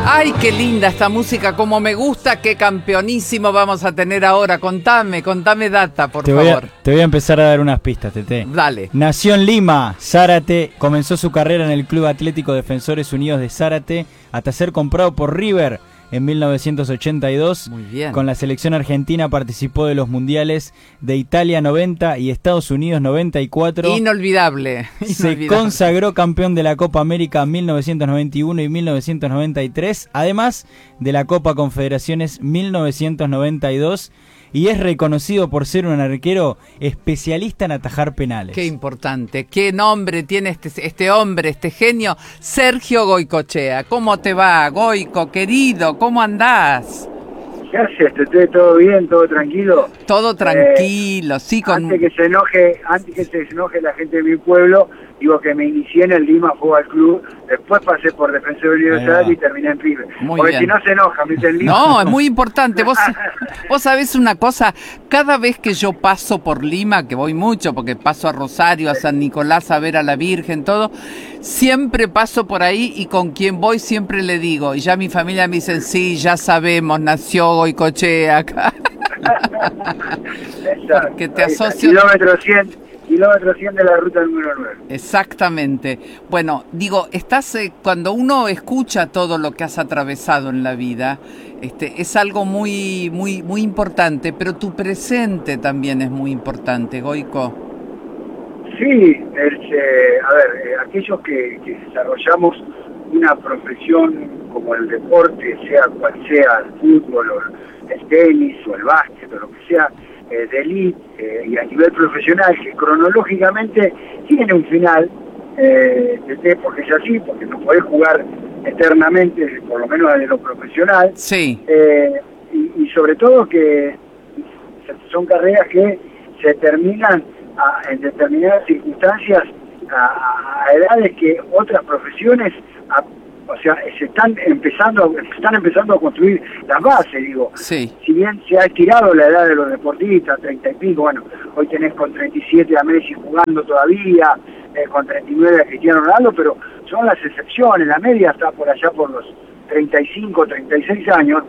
Ay, qué linda esta música, como me gusta, qué campeonísimo vamos a tener ahora. Contame data, por favor. Te voy a empezar a dar unas pistas, Tete. Dale. Nació en Lima, Zárate, comenzó su carrera en el Club Atlético Defensores Unidos de Zárate, hasta ser comprado por River en 1982. Muy bien. Con la selección argentina participó de los mundiales de Italia 90 y Estados Unidos 94. Inolvidable. Se consagró campeón de la Copa América 1991 y 1993, además de la Copa Confederaciones 1992, y es reconocido por ser un arquero especialista en atajar penales. Qué importante, qué nombre tiene este hombre, este genio, Sergio Goycochea. ¿Cómo te va, Goico, querido? ¿Cómo andás? ¿Qué haces, Tete? ¿Todo bien? ¿Todo tranquilo? Todo tranquilo, sí. Antes que se enoje la gente de mi pueblo, digo que me inicié en el Lima Fútbol Club, después pasé por Defensor Universal y terminé en River. Porque si no se enoja, ¿me entendí? No, es muy importante. Vos sabés una cosa, cada vez que yo paso por Lima, que voy mucho, porque paso a Rosario, a San Nicolás, a ver a la Virgen, todo, siempre paso por ahí y con quien voy siempre le digo, y ya mi familia me dice, sí, ya sabemos, nació Goycochea acá. Porque te asocio... Kilómetro 100 de la ruta número 9. Exactamente. Bueno, digo, cuando uno escucha todo lo que has atravesado en la vida, es algo muy, muy, muy importante, pero tu presente también es muy importante, Goico. Sí, aquellos que desarrollamos una profesión como el deporte, sea cual sea el fútbol o el tenis o el básquet o lo que sea, de elite y a nivel profesional, que cronológicamente tiene un final, porque es así, porque no podés jugar eternamente, por lo menos de lo profesional. Sí. Y sobre todo que son carreras que se terminan en determinadas circunstancias a edades que otras profesiones están empezando a construir las bases, digo. Sí. Si bien se ha estirado la edad de los deportistas, 30 y pico, bueno, hoy tenés con 37 a Messi jugando todavía, con 39 a Cristiano Ronaldo, pero son las excepciones, la media está por allá por los 35, 36 años.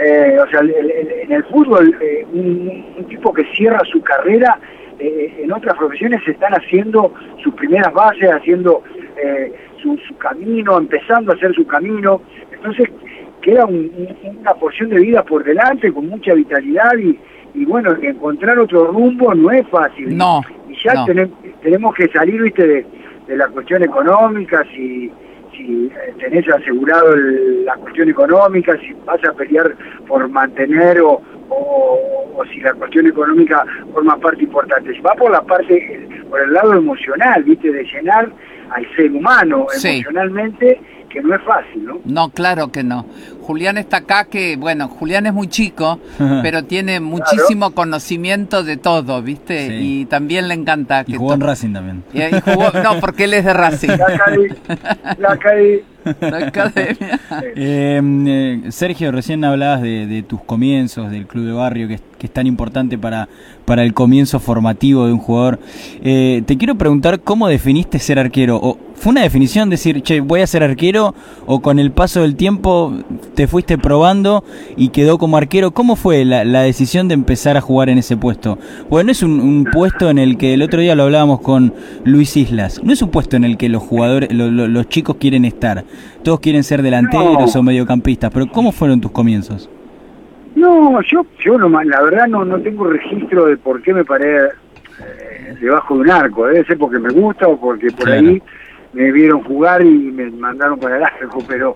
En el fútbol, un tipo que cierra su carrera, en otras profesiones están haciendo sus primeras bases, haciendo su camino, empezando a hacer su camino. Entonces queda una porción de vida por delante con mucha vitalidad y bueno, encontrar otro rumbo no es fácil. No. Y ya tenemos que salir, viste, de la cuestión económica, si tenés asegurado la cuestión económica, si vas a pelear por mantener o si la cuestión económica forma parte importante. Va por el lado emocional, viste, de llenar al ser humano emocionalmente, que no es fácil, ¿no? No, claro que no. Julián está acá, Julián es muy chico, pero tiene muchísimo conocimiento de todo, ¿viste? Sí. Y también le encanta. Y jugó en Racing también. No, porque él es de Racing. La academia. Sergio, recién hablabas de tus comienzos, del club de barrio, que es tan importante para el comienzo formativo de un jugador. Te quiero preguntar, ¿cómo definiste ser arquero? ¿O fue una definición decir, che, voy a ser arquero? ¿O con el paso del tiempo te fuiste probando y quedó como arquero? ¿Cómo fue la decisión de empezar a jugar en ese puesto? Bueno, es un puesto en el que el otro día lo hablábamos con Luis Islas. No es un puesto en el que los jugadores, los chicos quieren estar. Todos quieren ser delanteros o mediocampistas. Pero ¿cómo fueron tus comienzos? No, yo la verdad no tengo registro de por qué me paré debajo de un arco. Debe ser porque me gusta o porque por ahí me vieron jugar y me mandaron para el arco, pero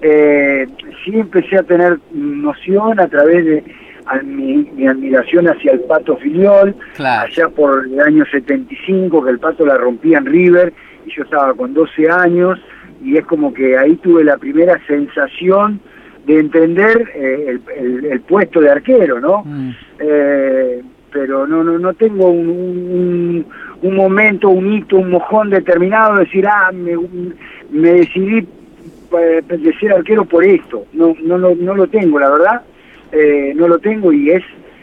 sí empecé a tener noción a través de mi admiración hacia el Pato Filiol, allá por el año 75, que el Pato la rompía en River, y yo estaba con 12 años, y es como que ahí tuve la primera sensación de entender el puesto de arquero, ¿no? Pero no tengo un momento, un hito, un mojón determinado de decir, me decidí de ser arquero por esto. No lo tengo, la verdad. No lo tengo y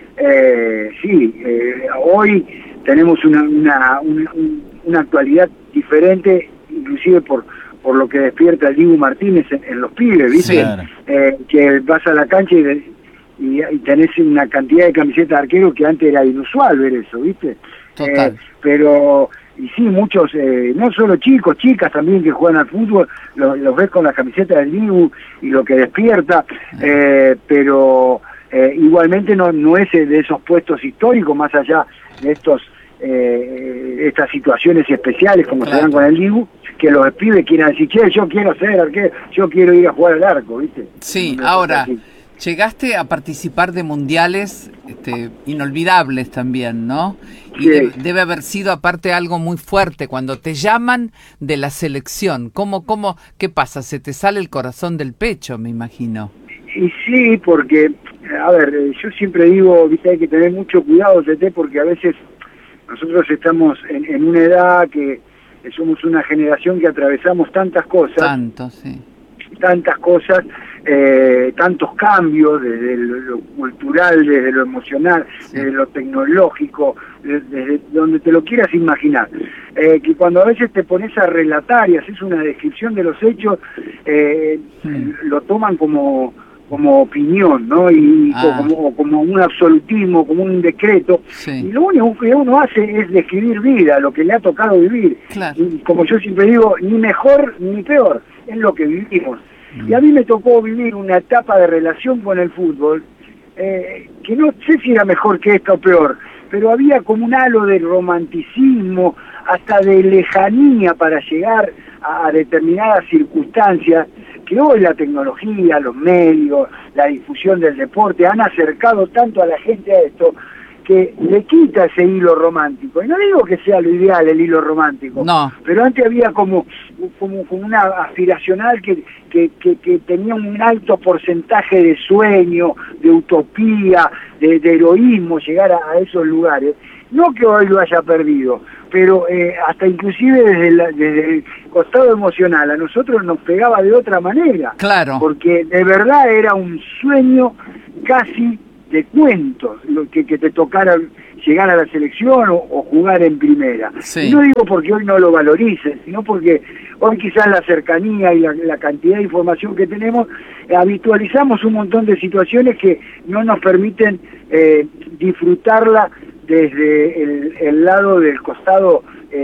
hoy tenemos una actualidad diferente, inclusive por por lo que despierta el Dibu Martínez en los pibes, ¿viste? Sí, claro. Que vas a la cancha y tenés una cantidad de camisetas de arquero que antes era inusual ver eso, ¿viste? Total. Pero, y sí, muchos, no solo chicos, chicas también que juegan al fútbol, los ves con la camiseta del Dibu y lo que despierta, pero igualmente no es de esos puestos históricos, más allá de estas situaciones especiales como se dan con el Dibu, que los pibes quieran decir, che, yo quiero ser arquero, yo quiero ir a jugar al arco, ¿viste? Sí, ahora, llegaste a participar de mundiales inolvidables también, ¿no? Y Sí. debe haber sido aparte algo muy fuerte cuando te llaman de la selección. ¿Qué pasa? Se te sale el corazón del pecho, me imagino. Y sí, porque, a ver, yo siempre digo, viste, hay que tener mucho cuidado, Tete, porque a veces nosotros estamos en una edad que somos una generación que atravesamos tantas cosas. Tanto, sí. Tantas cosas, tantos cambios, desde lo cultural, desde lo emocional, desde lo tecnológico, desde donde te lo quieras imaginar, que cuando a veces te pones a relatar y haces una descripción de los hechos, lo toman como opinión, ¿no? Y como un absolutismo, como un decreto. Sí. Y lo único que uno hace es describir vida, lo que le ha tocado vivir. Claro. Y como yo siempre digo, ni mejor ni peor, es lo que vivimos. Y a mí me tocó vivir una etapa de relación con el fútbol, que no sé si era mejor que esta o peor, pero había como un halo de romanticismo, hasta de lejanía para llegar a determinadas circunstancias, que hoy la tecnología, los medios, la difusión del deporte han acercado tanto a la gente a esto, que le quita ese hilo romántico. Y no digo que sea lo ideal el hilo romántico, No. pero antes había como una aspiracional que tenía un alto porcentaje de sueño, de utopía, de heroísmo, llegar a esos lugares. No que hoy lo haya perdido, pero hasta inclusive desde el costado emocional a nosotros nos pegaba de otra manera. Claro. Porque de verdad era un sueño casi de cuentos, lo que te tocara llegar a la selección o jugar en primera. Sí. Y no digo porque hoy no lo valoricen, sino porque hoy quizás la cercanía y la cantidad de información que tenemos, habitualizamos un montón de situaciones que no nos permiten disfrutarla desde el lado del costado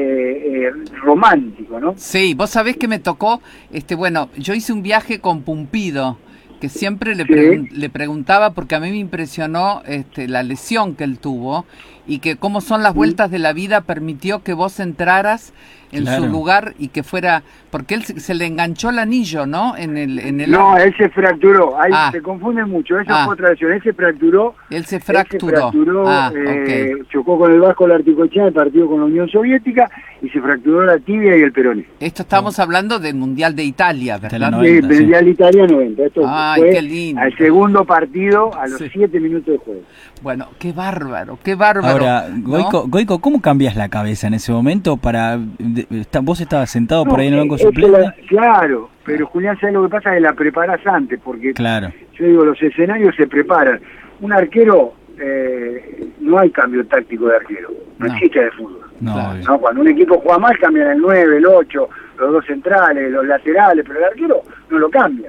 romántico, ¿no? Sí, vos sabés que me tocó, yo hice un viaje con Pumpido, que siempre le preguntaba, porque a mí me impresionó la lesión que él tuvo, y que cómo son las vueltas de la vida permitió que vos entraras en su lugar y que fuera, porque él se le enganchó el anillo, ¿no? No, él se fracturó, ahí se confunde mucho, eso fue otra lesión, él se fracturó. Él se fracturó. Okay. Chocó con el Vasco Larticochea, el partido con la Unión Soviética, y se fracturó la tibia y el peroné. Esto estamos hablando del Mundial de Italia, ¿verdad? 90, sí, Mundial de Italia 90. Esto fue qué lindo. Al segundo partido, a los 7 minutos de juego. Bueno, qué bárbaro, qué bárbaro. Ahora, Goico, ¿cómo cambias la cabeza en ese momento para... vos estabas sentado por ahí en el banco suplente? Claro, pero Julián, ¿sabes lo que pasa? Que la preparás antes, porque yo digo, los escenarios se preparan. Un arquero, no hay cambio táctico de arquero, no existe de fútbol. No, cuando un equipo juega mal, cambian el 9, el 8, los dos centrales, los laterales, pero el arquero no lo cambia.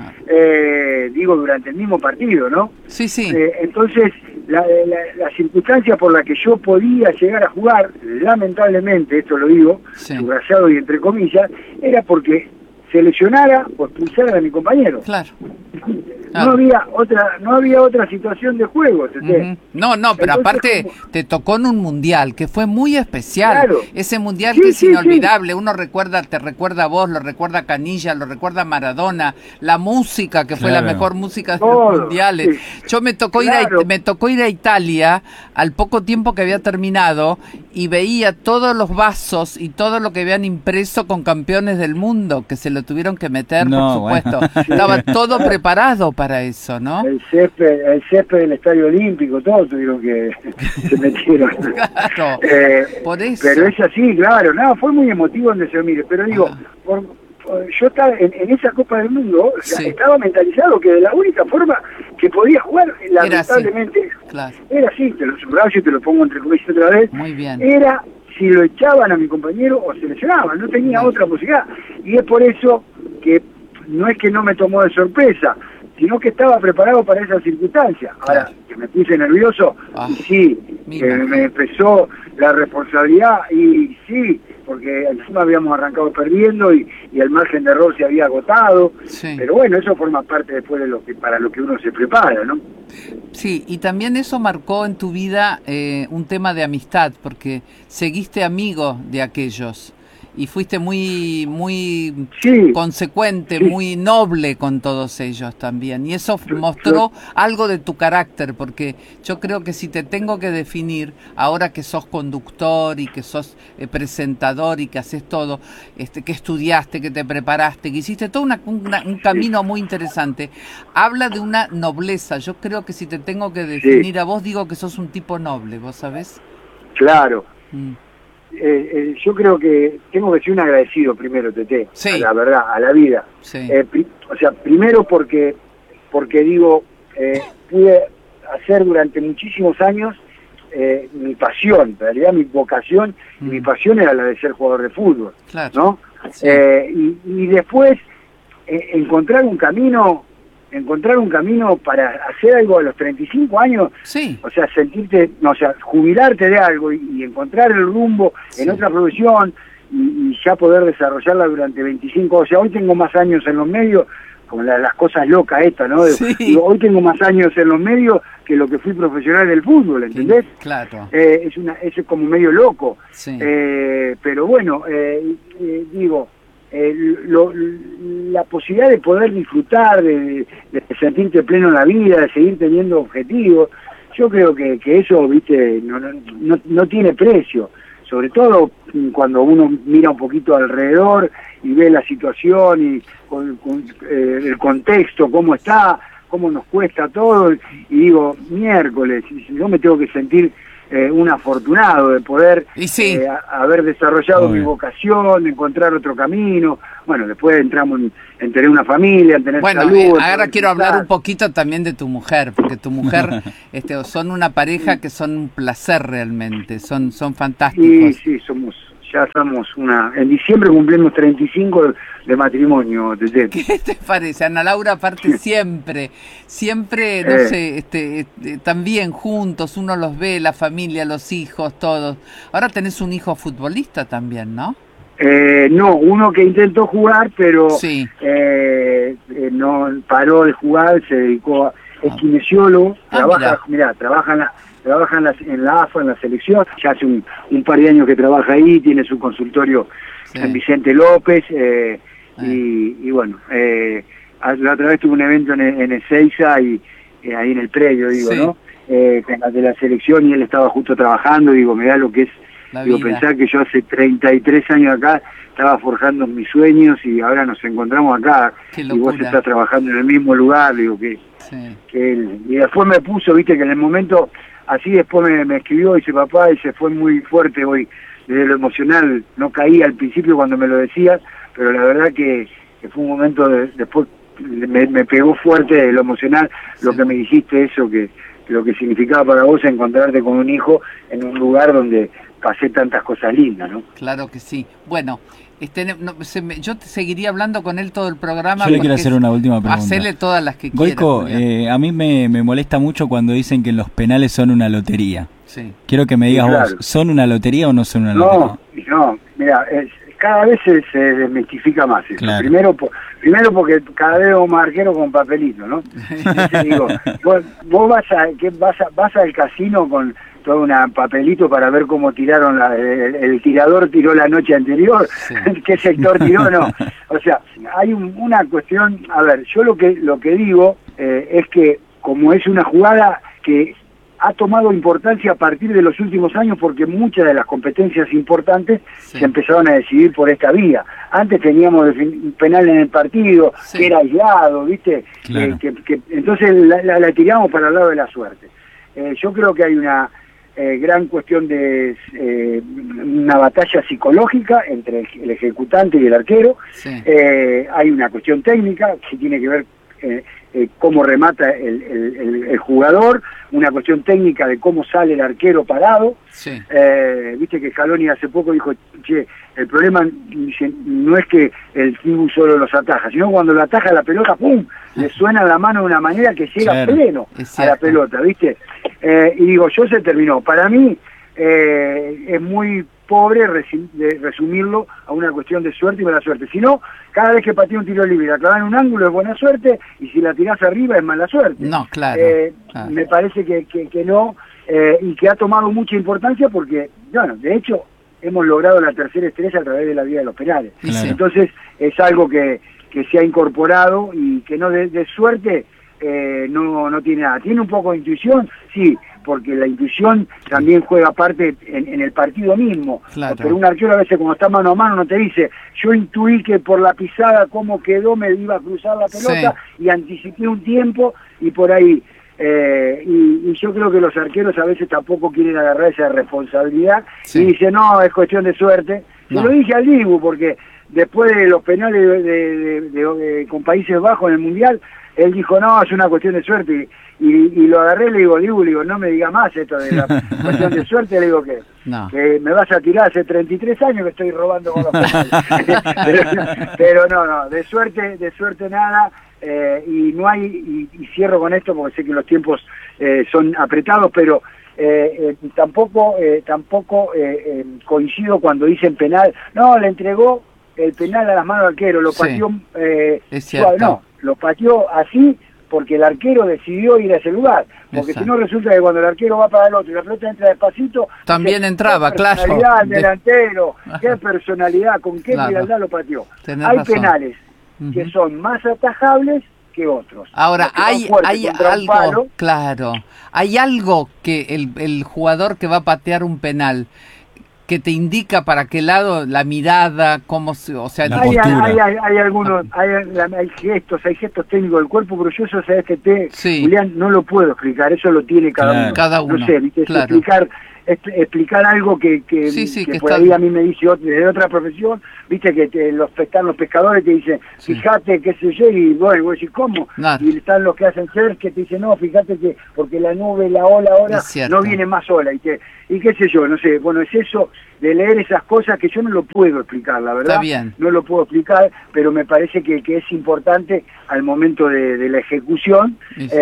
Digo, durante el mismo partido, ¿no? Sí, sí. Entonces, la circunstancia por la que yo podía llegar a jugar, lamentablemente, esto lo digo, subrayado y entre comillas, era porque se lesionara o expulsara a mi compañero. Claro. No había otra situación de juego. No, pero entonces, aparte te tocó en un mundial que fue muy especial. Claro. Ese mundial que es inolvidable. Uno te recuerda a vos, lo recuerda a Canilla, lo recuerda a Maradona, la música que fue la mejor música de los mundiales. Yo me tocó ir a Italia al poco tiempo que había terminado y veía todos los vasos y todo lo que habían impreso con campeones del mundo que se lo tuvieron que meter, por supuesto. Estaba todo preparado para eso, ¿no? El césped del Estadio Olímpico, todos tuvieron que se metieron. Claro, por eso. Pero es así, claro, fue muy emotivo donde se mire, pero digo, yo estaba en esa Copa del Mundo, estaba mentalizado que de la única forma que podía jugar, lamentablemente, era así, te lo subrayo y te lo pongo entre comillas otra vez, muy bien. era si lo echaban a mi compañero o se lesionaban, no tenía otra posibilidad. Y es por eso que no es que no me tomó de sorpresa, sino que estaba preparado para esa circunstancia. Ahora, que me puse nervioso, y sí, me empezó la responsabilidad, y sí, porque encima habíamos arrancado perdiendo y el margen de error se había agotado, pero bueno, eso forma parte después de para lo que uno se prepara, ¿no? Sí, y también eso marcó en tu vida un tema de amistad, porque seguiste amigo de aquellos y fuiste muy consecuente, muy noble con todos ellos también. Y eso mostró algo de tu carácter, porque yo creo que si te tengo que definir, ahora que sos conductor y que sos presentador y que haces todo, que estudiaste, que te preparaste, que hiciste todo un camino muy interesante, habla de una nobleza. Yo creo que si te tengo que definir a vos, digo que sos un tipo noble, ¿vos sabés? Claro. Yo creo que tengo que ser un agradecido primero, Tete, a la verdad, a la vida. O sea, primero porque digo, pude hacer durante muchísimos años mi pasión, en realidad mi vocación y mi pasión era la de ser jugador de fútbol, ¿no? Y después encontrar un camino para hacer algo a los 35 años, o sea, jubilarte de algo y encontrar el rumbo en otra profesión y ya poder desarrollarla durante 25, o sea, hoy tengo más años en los medios, como las cosas locas estas, ¿no? Digo, hoy tengo más años en los medios que lo que fui profesional del fútbol, ¿entendés? Claro. Es como medio loco, pero bueno, digo, la posibilidad de poder disfrutar, de sentirte pleno en la vida, de seguir teniendo objetivos, yo creo que eso, viste, no tiene precio, sobre todo cuando uno mira un poquito alrededor y ve la situación y el contexto, cómo está, cómo nos cuesta todo, y digo, miércoles, yo me tengo que sentir un afortunado de poder haber desarrollado mi vocación, encontrar otro camino. Bueno, después entramos en tener una familia, en tener salud. Ahora quiero hablar un poquito también de tu mujer, porque tu mujer son una pareja que son un placer realmente, son fantásticos. Sí, ya estamos en diciembre cumplimos 35 de matrimonio. ¿Qué te parece? Ana Laura, aparte siempre, no sé, también juntos, uno los ve, la familia, los hijos, todos. Ahora tenés un hijo futbolista también, ¿no? No, uno que intentó jugar, pero no paró de jugar, se dedicó es kinesiólogo, trabaja en la AFA, en la selección, ya hace un par de años que trabaja ahí, tiene su consultorio en Vicente López, y bueno, la otra vez tuve un evento en Ezeiza y ahí en el predio, digo, ¿no? De la selección, y él estaba justo trabajando, digo, mirá lo que es, digo, pensar que yo hace 33 años acá estaba forjando mis sueños y ahora nos encontramos acá y vos estás trabajando en el mismo lugar, digo, que él. Y después me puso, viste, que en el momento, así después me escribió, dice, papá, y se fue muy fuerte hoy, desde lo emocional, no caí al principio cuando me lo decías, pero la verdad que fue un momento, después me pegó fuerte de lo emocional, lo que me dijiste, eso, que lo que significaba para vos encontrarte con un hijo en un lugar donde pasé tantas cosas lindas, ¿no? Claro que sí. Bueno, yo te seguiría hablando con él todo el programa. Yo le quiero hacer una última pregunta. Hacerle todas las que Goico, a mí me molesta mucho cuando dicen que los penales son una lotería. Quiero que me digas vos, ¿son una lotería o no son una lotería? No, mira, cada vez se desmistifica más eso. Claro. Primero porque cada vez vos más arquero con papelito, ¿no? Entonces digo, vos vas al casino con todo un papelito para ver cómo tiraron, el tirador tiró la noche anterior, qué sector tiró, no. O sea, hay una cuestión, a ver, yo lo que digo es que como es una jugada que ha tomado importancia a partir de los últimos años, porque muchas de las competencias importantes se empezaron a decidir por esta vía. Antes teníamos un penal en el partido, que era aislado, ¿viste? Claro. Entonces la tiramos para el lado de la suerte. Yo creo que hay una gran cuestión de una batalla psicológica entre el ejecutante y el arquero. Hay una cuestión técnica que tiene que ver cómo remata el jugador, una cuestión técnica de cómo sale el arquero parado. Sí. Viste que Scaloni hace poco dijo, che, el problema no es que el Dibu solo los ataja, sino cuando lo ataja la pelota, ¡pum!, le suena la mano de una manera que llega pleno a la pelota, ¿viste? Y digo, yo se terminó. Para mí es muy pobre resumirlo a una cuestión de suerte y mala suerte. Si no, cada vez que patea un tiro libre y la clava en un ángulo es buena suerte, y si la tirás arriba es mala suerte. No, claro. Me parece que no, y que ha tomado mucha importancia porque, bueno, de hecho, hemos logrado la tercera estrella a través de la vía de los penales. Claro. Entonces, es algo que se ha incorporado y que no de suerte no tiene nada. ¿Tiene un poco de intuición? Sí, porque la intuición también juega parte en el partido mismo. Claro. Pero un arquero a veces cuando está mano a mano no te dice, yo intuí que por la pisada cómo quedó me iba a cruzar la pelota, y anticipé un tiempo y por ahí. Y yo creo que los arqueros a veces tampoco quieren agarrar esa responsabilidad y dicen, no, es cuestión de suerte. Se lo dije al Dibu, porque después de los penales con Países Bajos en el Mundial, él dijo, no, es una cuestión de suerte, y lo agarré, le digo, Dibu, no me diga más esto de la cuestión de suerte, le digo que me vas a tirar, hace 33 años que estoy robando con los penales. pero no, de suerte nada, y no hay, y cierro con esto porque sé que los tiempos son apretados, pero tampoco coincido cuando dicen penal, no, le entregó el penal a las manos del arquero, lo pateó suave, no, lo pateó así porque el arquero decidió ir a ese lugar, porque si no resulta que cuando el arquero va para el otro y la pelota entra despacito, también entraba, claro. Qué personalidad al delantero, qué personalidad, con qué frialdad lo pateó. Hay penales que son más atajables que otros. Ahora, hay algo, claro, hay algo que el jugador que va a patear un penal que te indica para qué lado, la mirada, cómo se, o sea, la postura. Hay algunos, hay gestos técnicos del cuerpo, pero yo eso, ¿sabes qué? Julián, no lo puedo explicar, eso lo tiene cada uno. No sé, ¿viste? Explicar algo que por ahí a mí me dice desde otra profesión, viste que están los pescadores que dicen, fíjate, qué sé yo, y bueno, voy a decir, ¿cómo? Y están los que hacen surf que te dicen, no, fíjate que porque la nube, la ola ahora no viene más ola, y qué sé yo, no sé, bueno, es eso de leer esas cosas que yo no lo puedo explicar, la verdad. Está bien. No lo puedo explicar, pero me parece que es importante al momento de la ejecución,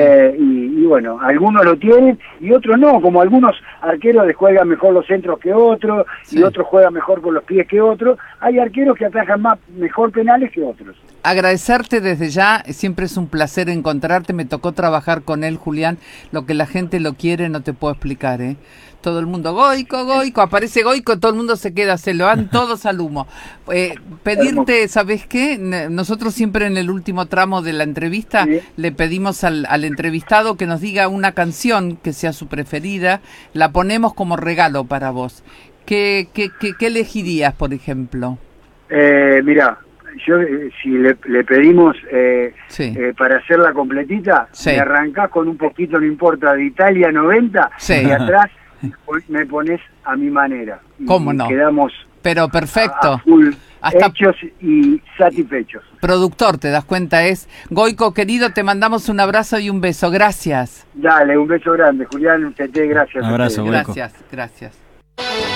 y bueno, algunos lo tienen y otros no, como algunos arqueros juegan mejor los centros que otros, y otros juegan mejor con los pies que otros. Hay arqueros que atajan mejor penales que otros. Agradecerte desde ya, siempre es un placer encontrarte, me tocó trabajar con él, Julián, lo que la gente lo quiere no te puedo explicar, todo el mundo, Goico, aparece Goico, todo el mundo se queda, se lo dan todos al humo. Pedirte, ¿sabes qué? Nosotros siempre en el último tramo de la entrevista le pedimos al entrevistado que nos diga una canción que sea su preferida, la ponemos como regalo para vos. ¿Qué elegirías, por ejemplo? Mirá, yo si le pedimos para hacerla completita, me arrancás con un poquito, no importa, de Italia 90, y atrás me pones A Mi Manera. ¿Cómo no? Quedamos pero perfecto. A full, hechos y satisfechos. Productor, te das cuenta, es Goico, querido, te mandamos un abrazo y un beso. Gracias. Dale, un beso grande, Julián, gracias. Un abrazo, Goico. Gracias.